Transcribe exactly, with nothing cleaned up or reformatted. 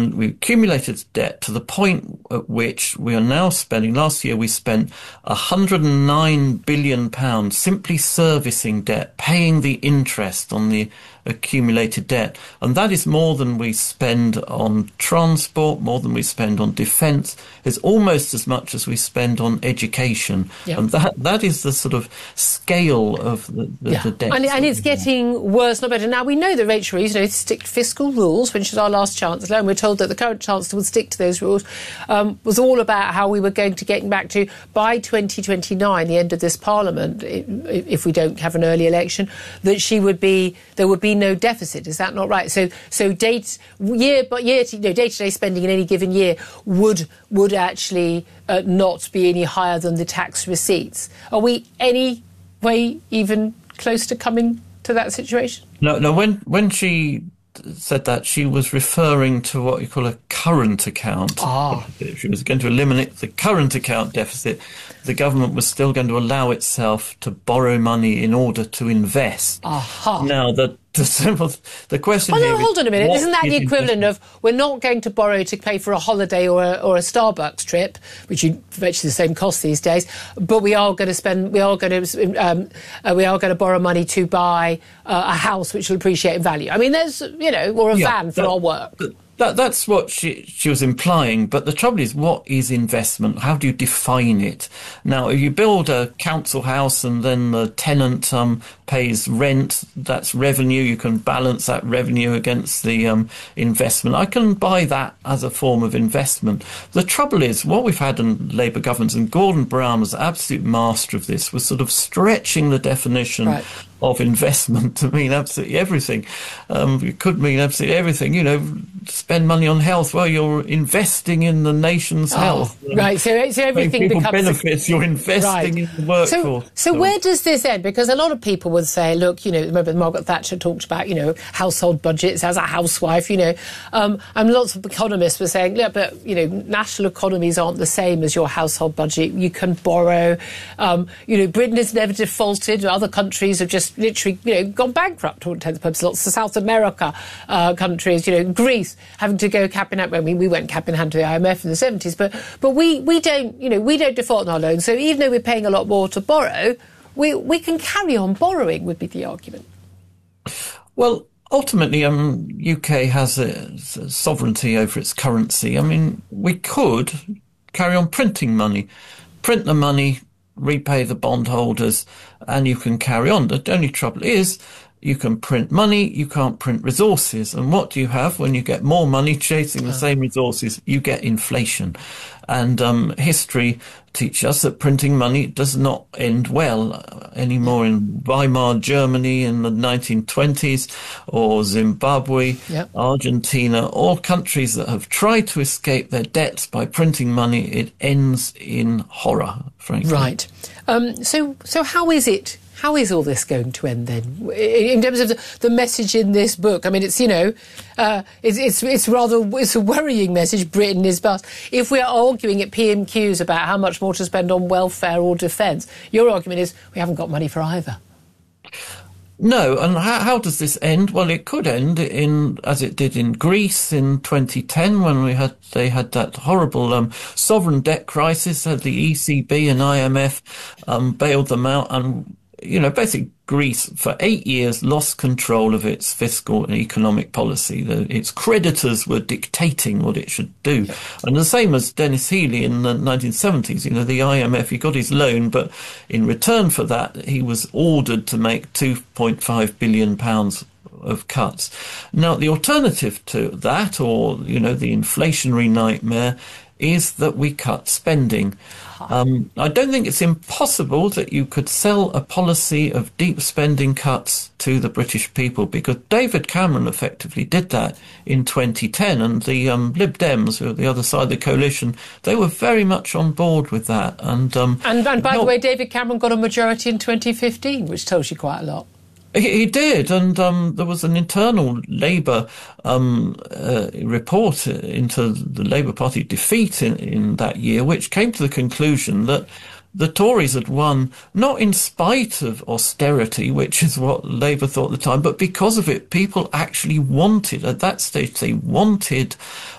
and we accumulated debt to the point at which we are now spending. Last year we spent one hundred nine billion pounds simply servicing debt, paying the interest on the accumulated debt. And that is more than we spend on transport, more than we spend on defence. It's almost as much as we spend on education. Yep. And that that is the sort of scale of the, the, yeah. the debt. And, and it's getting worse, not better. Now, we know that Rachel Reeves, you know, stick to fiscal rules when she was our last Chancellor, and we're told that the current Chancellor would stick to those rules, um, was all about how we were going to get back to, by twenty twenty-nine, the end of this Parliament, if we don't have an early election, that she would be, there would be no deficit. Is that not right? So, so date year, but year to, no, day-to-day spending in any given year would would actually uh, not be any higher than the tax receipts. Are we any way even close to coming to that situation? No, no. When when she said that, she was referring to what you call a current account. Ah. She was going to eliminate the current account deficit. The government was still going to allow itself to borrow money in order to invest. Aha. Now, the, the simple, the question oh, here no, hold on a minute. Isn't that is the equivalent investment? of, we're not going to borrow to pay for a holiday or a, or a Starbucks trip, which is virtually the same cost these days, but we are going to spend, we are going to, um, uh, we are going to borrow money to buy uh, a house which will appreciate in value. I mean, there's, you know, or a Yeah, van for that, our work. That, that's what she, she was implying. But the trouble is, what is investment? How do you define it? Now, if you build a council house and then the tenant um, pays rent, that's revenue. You can balance that revenue against the um, investment. I can buy that as a form of investment. The trouble is, what we've had in Labour governments, and Gordon Brown was an absolute master of this, was sort of stretching the definition right. of investment to mean absolutely everything. Um, it could mean absolutely everything. You know, spend money on health. Well, you're investing in the nation's oh, health. Right, so, so everything people becomes... benefits, you're investing right. in the workforce. So, so, so where does this end? Because a lot of people would say, look, you know, remember Margaret Thatcher talked about, you know, household budgets as a housewife, you know, um, and lots of economists were saying, yeah, but, you know, national economies aren't the same as your household budget. You can borrow. Um, you know, Britain has never defaulted. Other countries have just literally, you know, gone bankrupt to all intents and purposes. Lots of South America uh, countries, you know, Greece having to go cap in hand. I mean, we went cap in hand to the I M F in the seventies, but but we we don't, you know, we don't default on our loans. So even though we're paying a lot more to borrow, we we can carry on borrowing, would be the argument. Well, ultimately, um, U K has a, a sovereignty over its currency. I mean, we could carry on printing money, print the money, repay the bondholders, and you can carry on. The only trouble is, you can print money, you can't print resources. And what do you have when you get more money chasing the same resources? You get inflation. And um, history teaches us that printing money does not end well anymore in Weimar Germany in the nineteen twenties, or Zimbabwe, yep. Argentina, all countries that have tried to escape their debts by printing money. It ends in horror, frankly. Right. Um, so, so how is it? How is all this going to end then, in terms of the, the message in this book? I mean, it's, you know, uh, it's, it's it's rather it's a worrying message. Britain is bust. If we are arguing at P M Qs about how much more to spend on welfare or defence, your argument is we haven't got money for either. No, and how, how does this end? Well, it could end in, as it did in Greece in twenty ten, when we had they had that horrible um, sovereign debt crisis. Uh, the E C B and I M F um, bailed them out, and you know, basically Greece for eight years lost control of its fiscal and economic policy. The, its creditors were dictating what it should do. Yeah. And the same as Denis Healey in the nineteen seventies, you know, the I M F, he got his loan, but in return for that, he was ordered to make two point five billion pounds of cuts. Now, the alternative to that, or, you know, the inflationary nightmare, is that we cut spending. Um, I don't think it's impossible that you could sell a policy of deep spending cuts to the British people, because David Cameron effectively did that in twenty ten, and the um, Lib Dems, who are the other side of the coalition, they were very much on board with that. And um, and, and by the way, David Cameron got a majority in twenty fifteen, which tells you quite a lot. He did, and um, there was an internal Labour um, uh, report into the Labour Party defeat in, in that year, which came to the conclusion that the Tories had won not in spite of austerity, which is what Labour thought at the time, but because of it. People actually wanted, at that stage, they wanted